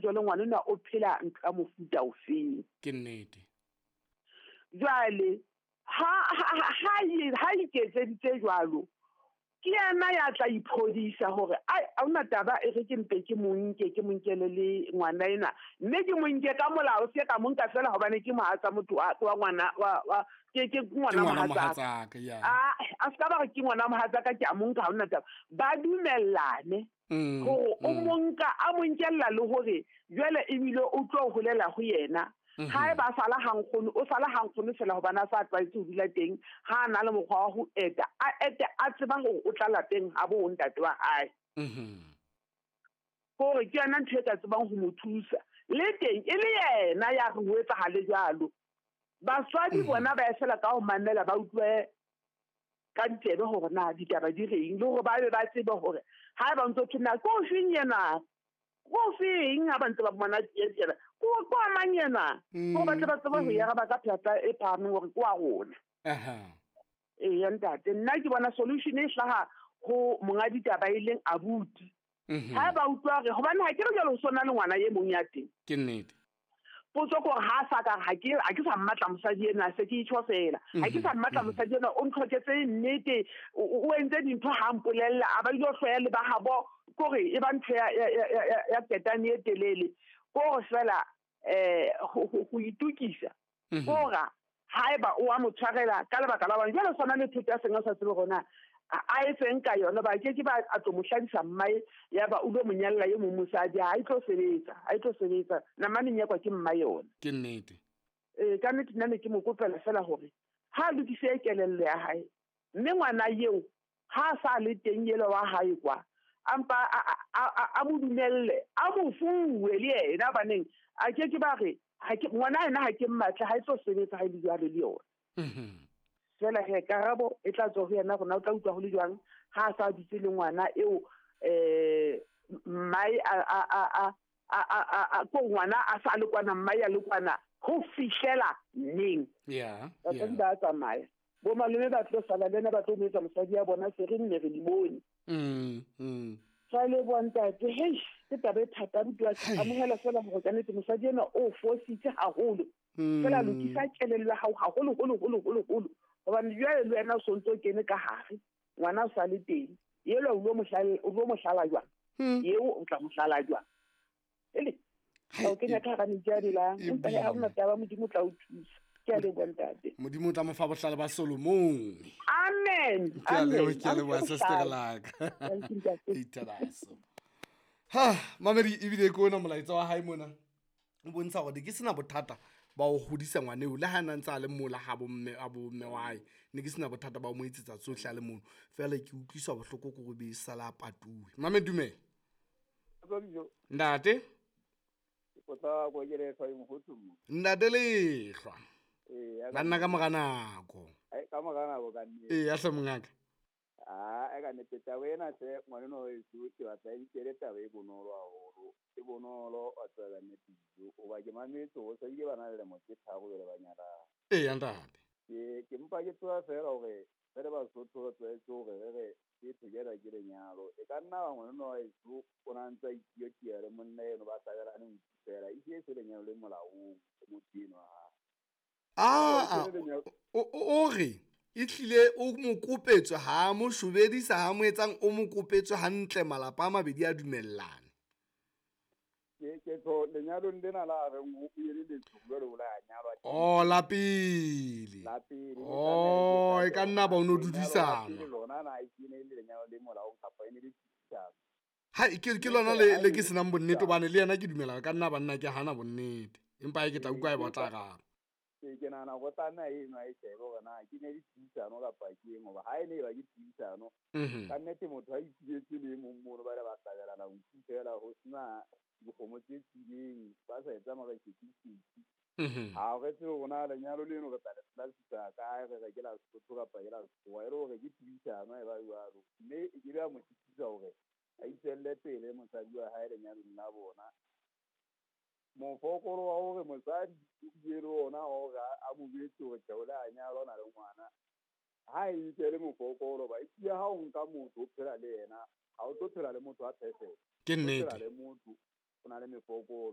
jwale ngwana o phela nka mofuta ofeng ke nnete jwale ha iketseditse jwalo ke yana ya tla iphodisa hore a una taba e re ke mpe ke monkele le ngwana ena mme ke monke ka molao se ka monka fela hobane ke mohatsa motho wa ngwana wa ke ngwana mohatsa ya a ska ba ke ngwana mohatsa ka ke a monka ha una taba ba dumellane hore o monka a monkella le hore jwale ebile o tlo holela ho yena ha ba sala hangkgono o sala hangkgono fela hobana sa tlwaetse ho dula teng ha na le mokgwa wa ho eta a tseba hore o tla lapeng ha bo ntate wa hae hore ke yana ntho e ka tsebang ho mo thusa le teng e le yena ya re ho etsahale jalo baswadi bona ba fela ka ho mamela ba utlwe ka ntebe hore na ditaba di reng le hore ba be ba tsebe hore ha ba ntse thina ko finyena go feng ha ba ntse ba bona tsela ko amanyena go ba tla ba tseba ho ya ba ka phata e phame hore kwa gona ya ntate nna ke bona solution e hlaha ho monga ditaba e leng abuti ha ba utlwa re hobane ha ke re jalo sona le ngwana ye mong ya teng ke nnete potso ko ha sa ka ha ke sa mmatla mosadi ena se ke itho fela ha ke sa mmatla mosadi ena o ntlhoketse nnete o entse dintho ha mpolella a ba ile hloya le ba habo kore e ba ntho ya ketane e telele ko fela go itukisa kora haeba o a motshwarela ka lebaka la bana jwale sona le thuto ya senga sa tsebe gona a etseng ka yona ba ke ba a tlo mohladisa mmae ya ba o lo monyalla ye mo mosadi ha itlo sebetsa na mane nyakwa ke mma yona ke nnete ka nnete nna ke mo kopela fela hore ha lokise kelello ya hae mme ngwana yeo ha sa le teng yelo wa hae kwa ampa a mo dumelle a mo fuwe le yena baneng a ke ba re ha ke ngwana ena ha ke mmatla ha itlo sebetsa ha ile jwale le yona fela he karabo e tla tswa ho yena rona o tla utlwa ho le jwang ha sa ditse le ngwana eo mai ko ngwana a sa le kwana mai ya le kwana ho fihlela neng ka ba tsamaya bo malome ba tlo sala lena ba tlo metsa mosadi ya bona se re nne re di bone le bontate hey ke tabe thata butwa amohela fela mo ka nete mosadi ena o fositse haholo fela lokisa kelello haholo hobane jwale le wena o sontso kene ka hare ngwana o sa le teng yelo o lo mohlala jwang yeo o tla mohlala jwang ele o kenya ka ga ntjadi la empa ya una taba modimo tla o thusa ke a le bontate modimo tla mo fa bohlale ba Solomon amen ke a le wa sister laka italaso mamedi ibile ko na molaetsa wa hae mona o bontsha gore ke sena bothata ba o godisa ngwaneo le ha nna ntse a le mola ha bo mme wa hae ne ke sena bothata ba o mo etsetsa tsohle a le mono fela ke utlwiswa bohloko go be sala patuwe mamedi dumela ntate ntate lehlwa banna ka moganako a hle mongaka ka nepeta wena se ngwana o itse ke batla ikele taba e bonolo haholo e bonolo a tsela nepitso o ba ke mametso o sa ile bana le mo ke thago le banyala ntate ke mpa ke tsoa fela hore re ba sotho re tsoe re ke tshela ke lenyalo e ka nna ngwana o itse o na ntsa itse le monna eno ba sa gela ne fela e se lenyalo le molaong mo tsino o re e tlile o mo kopetswe ha mo shobedisa ha mo etsang o mo kopetswe hantle malapa a mabedi a dumellane ke tlo lenyalo ndena la re mo ile le tsubelo la nyalo la pele e ka nna ba o no dudisana lona na ikine le lenyalo le molaong kapa ene le tsitsa ha ke lona le ke senang bonnete bane le yena ke dumela ka nna banna ke hana bonnete empa ke tla utlwa e batla ga ke nana go tana e no a itshebo gona ke ne di tsitsano ka pakeng goba ha ene ba di tsitsano ka nnete motho a itsetse le mongwe ba le ba sagela la go tsela go sina go mo tsetsileng ba sa etsa mara ke ha go tse gona le nyalo le no ka tla la tsitsa ka re ke la sotho ka pa ela go ere go ke tsitsano e ba yualo mme ke ba mo tsitsa gore a itselle pele mosadi wa ha ile nyalo nna bona mofokolo wa gore mosadi ke le ona o ga a bobetse go tšaola a nyalo na le ngwana ha e tsele mofokolo ba itse ha o nka motho o phela le yena ha o tlo phela le motho a perfect ke nnete phela le motho o na le mefokolo